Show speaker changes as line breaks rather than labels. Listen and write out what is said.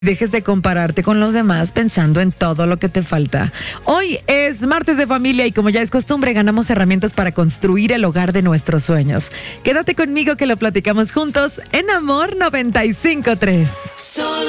Dejes de compararte con los demás pensando en todo lo que te falta. Hoy es martes de familia y como ya es costumbre, ganamos herramientas para construir el hogar de nuestros sueños. Quédate conmigo que lo platicamos juntos en Amor 95.3.